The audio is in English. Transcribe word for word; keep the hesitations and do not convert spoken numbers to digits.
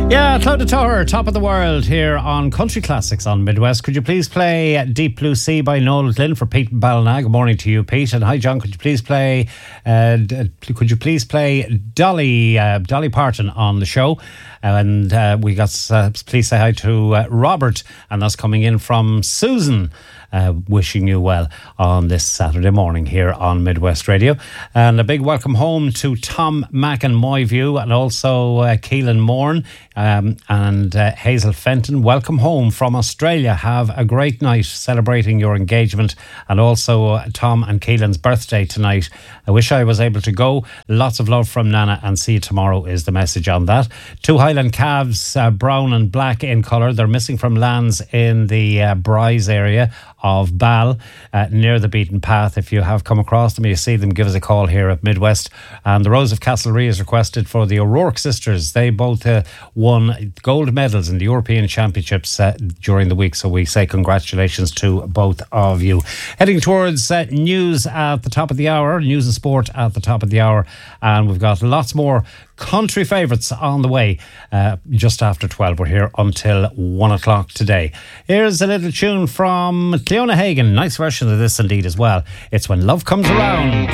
Yeah, Cloud Tower, top of the world here on Country Classics on Midwest. Could you please play Deep Blue Sea by Noel Glynn for Pete and Ballina? Good morning to you, Pete. And hi, John. Could you please play? Uh, d- could you please play Dolly uh, Dolly Parton on the show? And uh, we got uh, please say hi to uh, Robert, and that's coming in from Susan. Uh, wishing you well on this Saturday morning here on Midwest Radio. And a big welcome home to Tom Mack and Moyview, and also uh, Keelan Morn um, and uh, Hazel Fenton. Welcome home from Australia. Have a great night celebrating your engagement, and also uh, Tom and Keelan's birthday tonight. I wish I was able to go. Lots of love from Nana, and see you tomorrow is the message on that. Two Highland calves, uh, brown and black in colour. They're missing from lands in the uh, Bryce area of Bal, uh, near the beaten path. If you have come across them, you see them, give us a call here at Midwest. And the Rose of Castlerea is requested for the O'Rourke sisters. They both uh, won gold medals in the European Championships uh, during the week, so we say congratulations to both of you. Heading towards uh, news at the top of the hour, news and sport at the top of the hour, and we've got lots more country favourites on the way uh, just after twelve. We're here until one o'clock today. Here's a little tune from Cleona Hagan. Nice version of this indeed as well. It's When Love Comes Around.